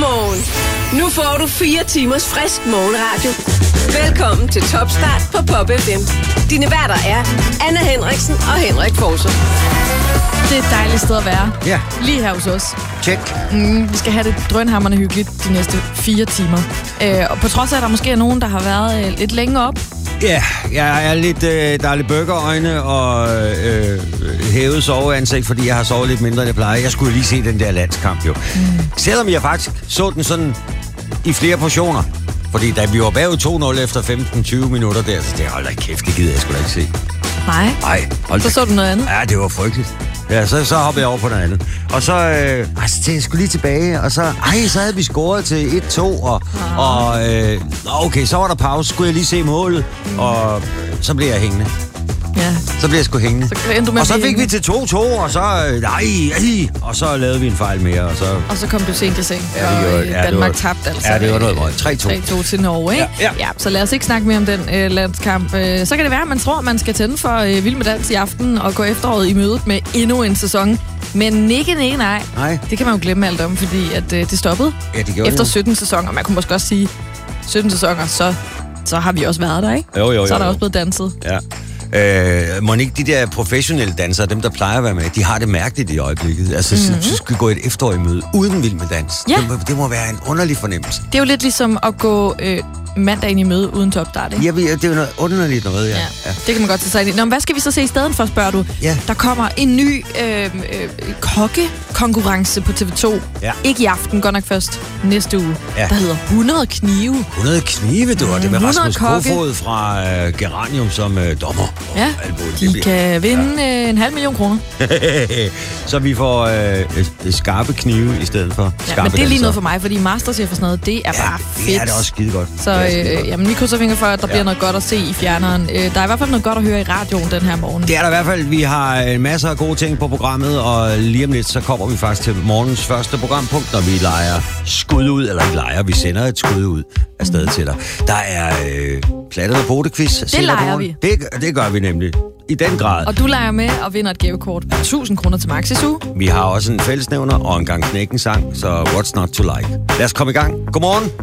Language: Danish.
Godmorgen. Nu får du 4 timers frisk morgenradio. Velkommen til Topstart på Pop FM. Dine værter er Anna Henriksen og Henrik Forser. Det er et dejligt sted at være. Ja. Lige her hos os. Check. Vi skal have det drønhamrende hyggeligt de næste 4 timer. Og på trods af, at der måske er nogen, der har været lidt længe op. Ja, jeg er lidt, der er lidt burgerøjne og hævet soveansigt, fordi jeg har sovet lidt mindre, end jeg plejer. Jeg skulle lige se den der landskamp jo. Selvom jeg faktisk så den sådan i flere portioner. Fordi da vi var bagud 2-0 efter 15-20 minutter der, så tænkte jeg, hold da kæft, det gider jeg sgu da ikke se. Nej. Hold da. Så du noget andet? Ja, det var frygteligt. Ja, så hoppede jeg over på noget andet. Og så tænkte jeg skulle lige tilbage, og så havde vi scoret til 1-2, og okay, så var der pause, skulle jeg lige se målet, og så blev jeg hængende. Ja. Så blev jeg sgu hængende. Og så fik vi til 2-2, og så og så lavede vi en fejl mere, og så kom du sent i seng, og Danmark tabte altså. Ja, det var noget meget. 3-2 til Norge, ikke? Ja, så lad os ikke snakke mere om den landskamp. Så kan det være, at man tror, at man skal tænde for Vild med Dans i aften og gå efteråret i mødet med endnu en sæson. Men nej. Det kan man jo glemme alt om, fordi at det stoppede efter 17 sæsoner. Man kunne måske også sige 17 sæsoner, så har vi også været der, ikke? Jo. Så er der også blevet danset. Ja. Monique, de der professionelle dansere, dem der plejer at være med, de har det mærkeligt i øjeblikket. Altså, så skal vi gå et efterår i møde uden Vild med Dans. Ja. Det må være en underlig fornemmelse. Det er jo lidt ligesom at gå mandagen i møde uden Topstart, ikke? Ja, det er jo noget underligt noget, ja. Det kan man godt tage sig ind i. Nå, men hvad skal vi så se i stedet for, spørger du? Ja. Der kommer en ny kokkekonkurrence på TV2. Ja. Ikke i aften, godt nok først næste uge. Ja. Der hedder 100 knive. 100 knive, du, og det med 100 Rasmus kokke. Kofod fra Geranium som dommer. Ja, de kan vinde 500.000 kroner. Så vi får skarpe knive i stedet for skarpe men det er lige dansere. noget for mig, fordi Masterchef og sådan noget, det er bare fedt. Ja, det er også skide godt. Så jamen, vi krydser fingre for, at der bliver noget godt at se i fjerneren. Der er i hvert fald noget godt at høre i radioen den her morgen. Det er der i hvert fald. Vi har masser af gode ting på programmet, og lige om lidt, så kommer vi faktisk til morgens første programpunkt, når vi leger skud ud, eller ikke leger, vi sender et skud ud afsted til dig. Der er platte og pote-quiz. Det leger vi. Det gør vi nemlig. I den grad. Og du leger med og vinder et gavekort på 1.000 kroner til Maxisu. Vi har også en fællesnævner og en gang knækkensang, så what's not to like. Lad os komme i gang. Godmorgen.